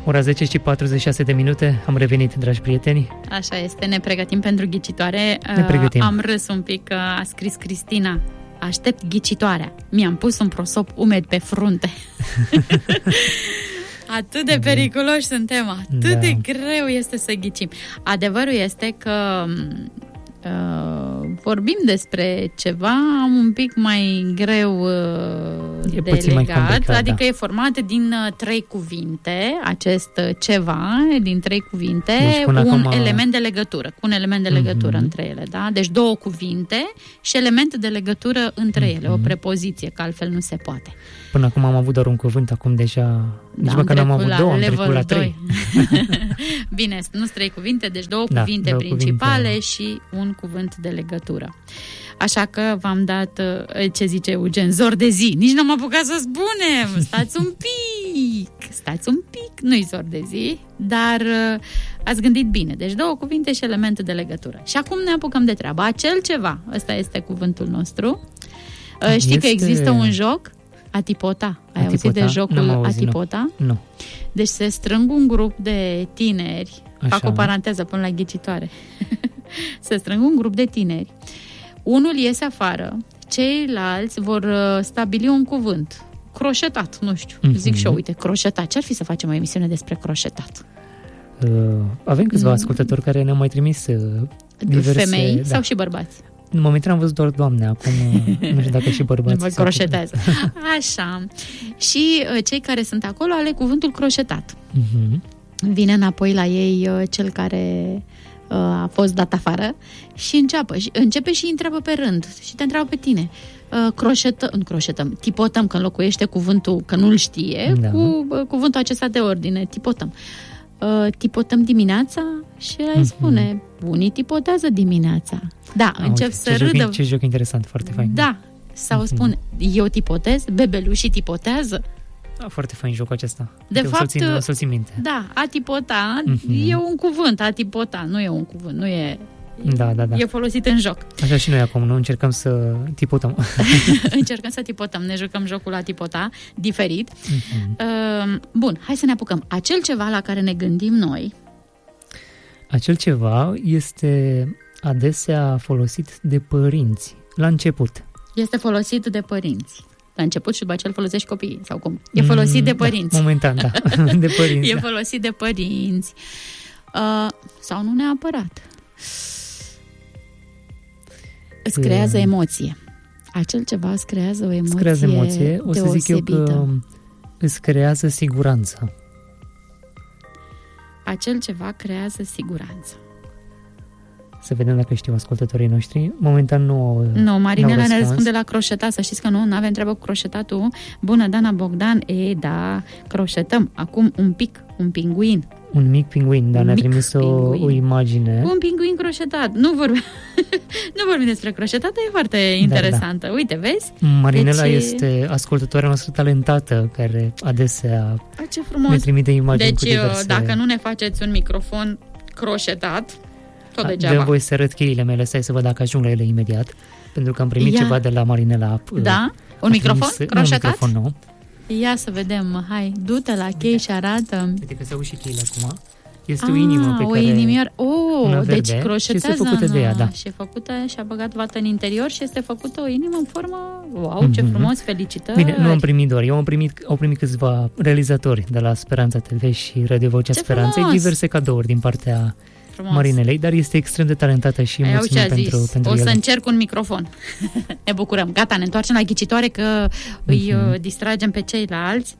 Ora 10 și 46 de minute, am revenit, dragi prieteni. Așa este, ne pregătim pentru ghicitoare. Ne pregătim. Am râs un pic, a scris Cristina: aștept ghicitoarea. Mi-am pus un prosop umed pe frunte. Atât de periculoși suntem, atât de greu este să ghicim. Adevărul este că vorbim despre ceva un pic mai greu de legat, adică e format din 3 cuvinte, acest ceva, din 3 cuvinte, deci element de legătură, cu un element de legătură între ele, da? Deci 2 cuvinte și element de legătură între ele, o prepoziție, că altfel nu se poate. Până acum am avut doar un cuvânt, acum deja nici măcar n-am avut 2, am trecut la 3. Bine, nu 3 cuvinte, deci 2 cuvinte principale și un cuvânt de legătură. Așa că v-am dat, ce zice Eugen, zor de zi. Nici n-am apucat să spunem. Stați un pic. Nu-i zor de zi, dar ați gândit bine. Deci 2 cuvinte și elemente de legătură. Și acum ne apucăm de treabă. Acel ceva, ăsta este cuvântul nostru. Știi că există un joc? Atipota. Ai auzit de jocul Atipota? Nu. Deci se strâng un grup de tineri, fac o paranteză până la ghicitoare. Se strâng un grup de tineri, unul iese afară, ceilalți vor stabili un cuvânt. Croșetat, nu știu, zic și eu, uite, croșetat. Ce-ar fi să facem o emisiune despre croșetat? Avem câțiva ascultători care ne-au mai trimis diverse... Femei sau și bărbați? În momentul am văzut doar doamne, acum nu știu dacă și bărbații croșetează. Așa. Și cei care sunt acolo ale cuvântul croșetat. Vine înapoi la ei cel care a fost dat afară și începe și întreabă pe rând și te întreabă pe tine. Tipotăm, că înlocuiește cuvântul, că nu-l știe, cu cuvântul acesta de ordine, tipotăm. Tipotăm dimineața și ai spune, unii tipotează dimineața. Da, încep să râdă. Ce joc interesant, foarte fain. Da, sau spune, eu tipotez, bebelușii tipotează. Foarte fain jocul acesta. De fapt, să-l țin minte. Da, a tipota e un cuvânt, a tipota, nu e un cuvânt, nu e... Da. E folosit în joc. Așa și noi acum, nu? Încercăm să tipotăm. Încercăm să tipotăm, ne jucăm jocul la tipota, diferit. Bun, hai să ne apucăm. Acel ceva la care ne gândim noi... Acel ceva este adesea folosit de părinți, la început. Este folosit de părinți. La început și după aceea îl folosești copiii, sau cum? E folosit de părinți. Da, momentan, da. De părinți. E folosit de părinți. Sau nu neapărat. Îți creează emoție. Acel ceva îți creează o emoție. Îți creează emoție. O să deosebită. zic eu că îți creează siguranță. Acel ceva creează siguranță. Să vedem dacă știu ascultătorii noștri. Momentan nu, Marinela ne răspunde la croșetat. Să știți că nu avem treabă cu croșetatul. Bună, Dana Bogdan. Da, croșetăm. Acum un pinguin. Un mic pinguin, dar ne-a trimis o imagine. Un pinguin croșetat. Nu vorbim despre croșetat, e foarte interesantă. Da. Uite, vezi? Marinela este ascultătoarea noastră talentată, care adesea ne trimite imagini cu diverse... Deci, dacă nu ne faceți un microfon croșetat, tot degeaba. Dăm voie să arăt cheile mele, stai să văd dacă ajung la ele imediat, pentru că am primit ceva de la Marinela. Da? Un microfon croșetat? Un microfon nou. Ia să vedem, hai, du-te la chei și arată. Uite că se auzi și cheile acum. Este o inimă pe care... o inimioară. Deci croșetează. Și este făcută de ea, da. Și e făcută, și-a băgat vată în interior și este făcută o inimă în formă... Wow, ce frumos, felicitări! Bine, nu am primit doar. Au primit câțiva realizatori de la Speranța TV și Radio Vocea Speranței, diverse cadouri din partea Marinelei, dar este extrem de talentată și mulțumim pentru ele. O să încerc un microfon. Ne bucurăm. Gata, ne întoarcem la ghicitoare că îi distragem pe ceilalți.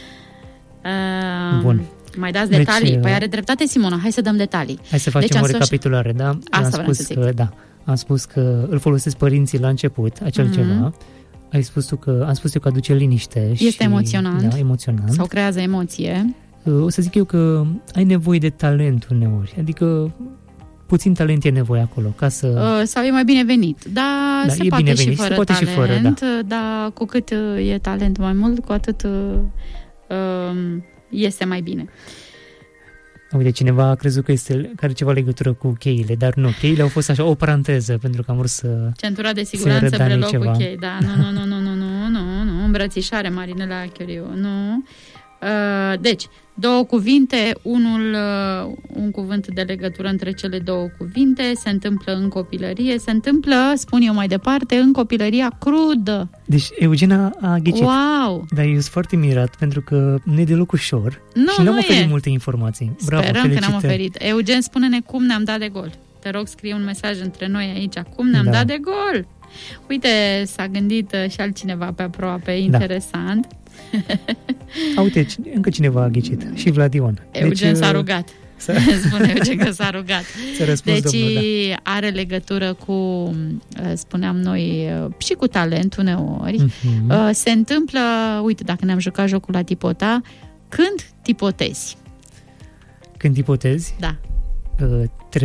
Bun. Mai dați detalii? Păi are dreptate Simona, hai să dăm detalii. Hai să facem o recapitulare, da? Am spus că îl folosesc părinții la început, acel ceva. Am spus eu că aduce liniște. Este emoționant. Da, emoționant. Sau creează emoție. O să zic eu că ai nevoie de talent uneori, adică puțin talent e nevoie acolo ca să... Sau e mai binevenit. Da, se poate binevenit, și fără talent, și fără, dar cu cât e talent mai mult, cu atât este mai bine. Uite, cineva a crezut că are ceva legătură cu cheile, dar nu, cheile au fost așa o paranteză, pentru că am vrut să... Centura de siguranță preluat cu chei, da, nu, îmbrățișare, Marinela Chioriu, nu. Deci, Două cuvinte, un cuvânt de legătură între cele două cuvinte, se întâmplă în copilărie, se întâmplă, spun eu mai departe, în copilăria crudă. Deci Eugen a ghicit. Wow! Dar eu sunt foarte mirat pentru că nu e deloc ușor și nu am oferit multe informații. Bravo, sperăm felicitări. că n-am oferit. Eugen, spune-ne cum ne-am dat de gol. Te rog, scrie un mesaj între noi aici. Cum ne-am dat de gol? Uite, s-a gândit și altcineva pe aproape, interesant. Uite, încă cineva a ghicit. Și Vlad Ion. Eugen s-a rugat. Spune Eugen că s-a rugat. Răspuns, deci domnul, are legătură cu, spuneam noi, și cu talent uneori. Se întâmplă, uite, dacă ne-am jucat jocul la tipota, când tipotezi. Când tipotezi? Da.